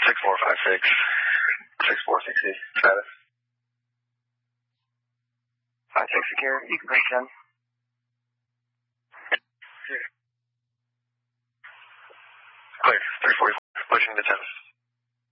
6456, 6460, status. 56 secure, you can break in. Clear, 340, pushing to 10.